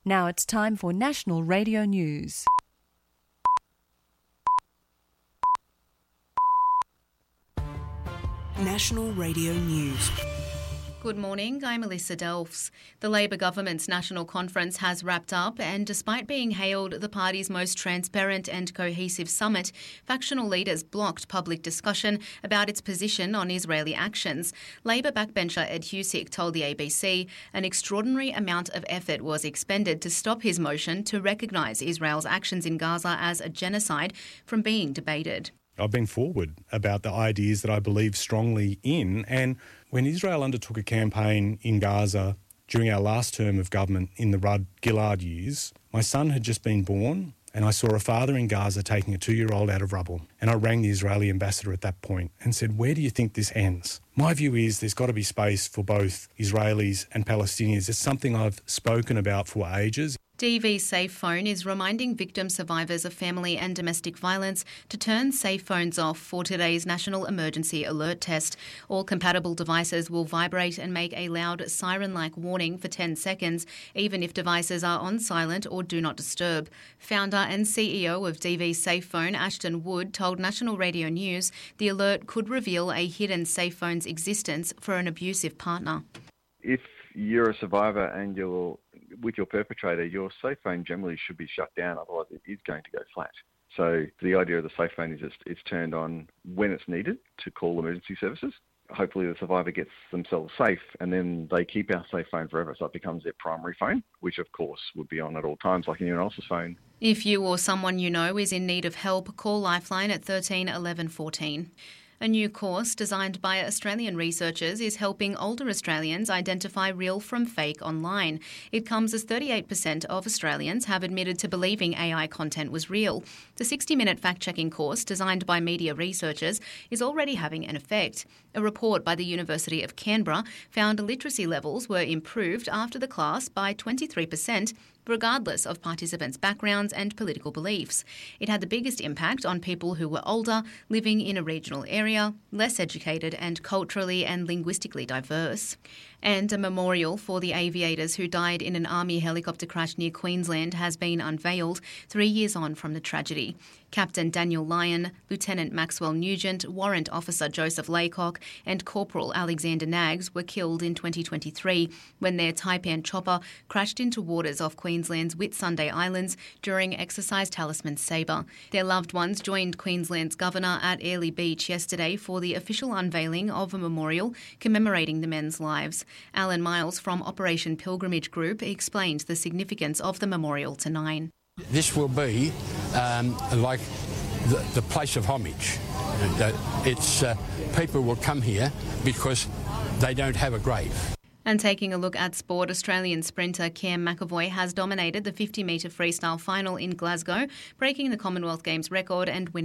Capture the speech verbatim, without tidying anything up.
Now it's time for National Radio News. National Radio News. Good morning, I'm Melissa Delfs. The Labor government's national conference has wrapped up, and despite being hailed the party's most transparent and cohesive summit, factional leaders blocked public discussion about its position on Israeli actions. Labor backbencher Ed Husic told the A B C an extraordinary amount of effort was expended to stop his motion to recognise Israel's actions in Gaza as a genocide from being debated. I've been forward about the ideas that I believe strongly in, and when Israel undertook a campaign in Gaza during our last term of government in the Rudd-Gillard years, my son had just been born and I saw a father in Gaza taking a two-year-old out of rubble, and I rang the Israeli ambassador at that point and said, where do you think this ends? My view is there's got to be space for both Israelis and Palestinians. It's something I've spoken about for ages. D V Safe Phone is reminding victim survivors of family and domestic violence to turn safe phones off for today's National Emergency Alert Test. All compatible devices will vibrate and make a loud siren-like warning for ten seconds, even if devices are on silent or do not disturb. Founder and C E O of D V Safe Phone, Ashton Wood, told National Radio News the alert could reveal a hidden safe phone's existence for an abusive partner. If you're a survivor and you're with your perpetrator, your safe phone generally should be shut down, otherwise it is going to go flat. So the idea of the safe phone is it's, it's turned on when it's needed to call emergency services. Hopefully the survivor gets themselves safe and then they keep our safe phone forever, so it becomes their primary phone, which of course would be on at all times like anyone else's phone. If you or someone you know is in need of help, call Lifeline at thirteen eleven fourteen. A new course designed by Australian researchers is helping older Australians identify real from fake online. It comes as thirty-eight percent of Australians have admitted to believing A I content was real. The sixty-minute fact-checking course designed by media researchers is already having an effect. A report by the University of Canberra found literacy levels were improved after the class by twenty-three percent, regardless of participants' backgrounds and political beliefs. It had the biggest impact on people who were older, living in a regional area, less educated and culturally and linguistically diverse. And a memorial for the aviators who died in an army helicopter crash near Queensland has been unveiled three years on from the tragedy. Captain Daniel Lyon, Lieutenant Maxwell Nugent, Warrant Officer Joseph Laycock and Corporal Alexander Knaggs were killed in twenty twenty-three when their Taipan chopper crashed into waters off Queensland's Whitsunday Islands during Exercise Talisman Sabre. Their loved ones joined Queensland's Governor at Airlie Beach yesterday for the official unveiling of a memorial commemorating the men's lives. Alan Miles from Operation Pilgrimage Group explained the significance of the memorial to Nine. This will be um, like the, the place of homage. It's uh, people will come here because they don't have a grave. And taking a look at sport, Australian sprinter Cam McAvoy has dominated the fifty metre freestyle final in Glasgow, breaking the Commonwealth Games record and winning